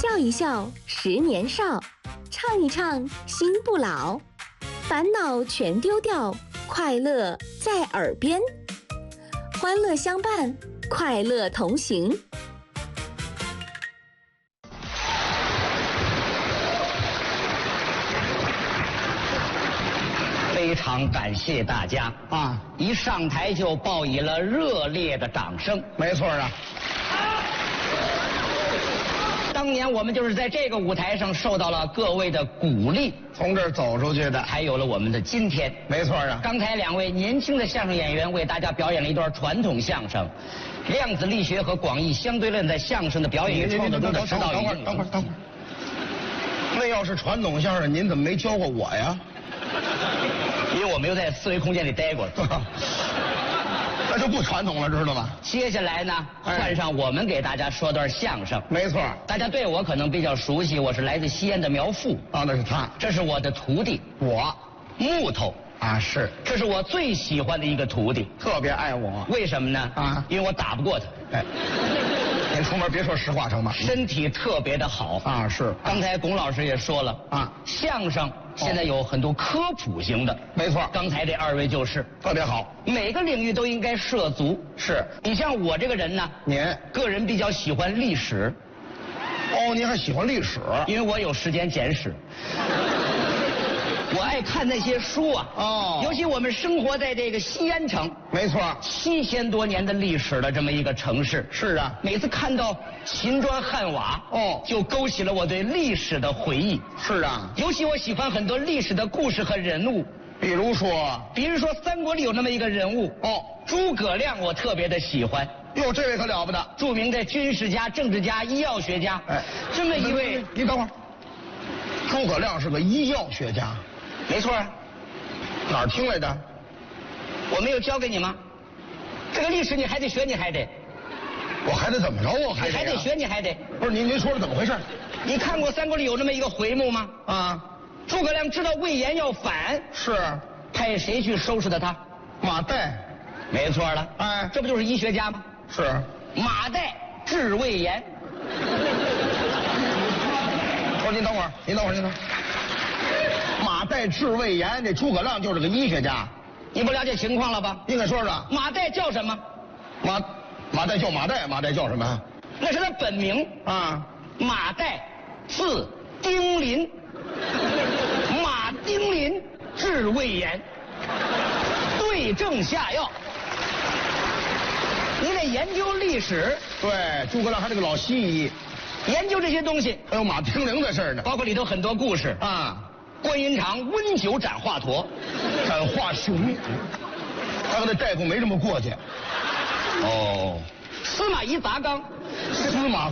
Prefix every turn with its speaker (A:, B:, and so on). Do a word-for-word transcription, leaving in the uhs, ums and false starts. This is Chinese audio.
A: 笑一笑，十年少；唱一唱，心不老。烦恼全丢掉，快乐在耳边。欢乐相伴，快乐同行。
B: 非常感谢大家啊！一上台就报以了热烈的掌声。
C: 没错啊。
B: 当年我们就是在这个舞台上受到了各位的鼓励，
C: 从这儿走出去的，
B: 才有了我们的今天。
C: 没错啊。
B: 刚才两位年轻的相声演员为大家表演了一段传统相声，量子力学和广义相对论在相声的表演与创作中的指导语境。
C: 等会儿，等会儿。那要是传统相声，您怎么没教过我呀？
B: 因为我没有在四维空间里待过。
C: 那就不传统了，知道吗？
B: 接下来呢，换上我们给大家说段相声。
C: 没错，
B: 大家对我可能比较熟悉，我是来自西安的苗阜
C: 啊，那是他，
B: 这是我的徒弟，
C: 我
B: 木头
C: 啊，是，
B: 这是我最喜欢的一个徒弟，
C: 特别爱我。
B: 为什么呢？啊，因为我打不过他。哎，
C: 您出门别说实话成吗？
B: 身体特别的好
C: 啊，是。
B: 刚才龚老师也说了啊，相声现在有很多科普型的，
C: 没错。
B: 刚才这二位就是
C: 特别好，
B: 每个领域都应该涉足。
C: 是
B: 你像我这个人呢，
C: 您
B: 个人比较喜欢历史。
C: 哦，您还喜欢历史？
B: 因为我有时间简史。我爱看那些书啊，哦，尤其我们生活在这个西安城，
C: 没错，
B: 七千多年的历史的这么一个城市。
C: 是啊，
B: 每次看到秦砖汉瓦，哦，就勾起了我对历史的回忆。
C: 是啊，
B: 尤其我喜欢很多历史的故事和人物，
C: 比如说，
B: 比如说三国里有那么一个人物，哦，诸葛亮，我特别的喜欢。
C: 哟，这位可了不得，
B: 著名的军事家、政治家、医药学家。哎，这么一位，
C: 你等会儿，诸葛亮是个医药学家。
B: 没错啊，
C: 哪儿听来的？
B: 我没有教给你吗？这个历史你还得学，你还得。
C: 我还得怎么着？我还得、啊、
B: 还得学，你还得。
C: 不是您您说是怎么回事？
B: 你看过三国里有那么一个回目吗？
C: 啊，
B: 诸葛亮知道魏延要反，
C: 是
B: 派谁去收拾的他？
C: 马岱。
B: 没错了，
C: 哎，
B: 这不就是医学家吗？
C: 是。
B: 马岱治魏延。
C: 不是您等会儿，您等会儿，您等会儿。马岱治魏延，这诸葛亮就是个医学家，
B: 你不了解情况了吧？
C: 应该说说。
B: 马岱叫什么？
C: 马马岱叫马岱，马岱叫什么？
B: 那是他本名
C: 啊。
B: 马岱，字丁林，马丁林治魏延，对症下药。你得研究历史。
C: 对，诸葛亮还是个老西医，
B: 研究这些东西。
C: 还有马丁玲的事儿呢，
B: 包括里头很多故事
C: 啊。
B: 关云长温酒斩华佗，
C: 斩华雄，他跟那大夫没这么过去。
B: 哦，司马懿砸缸，
C: 司马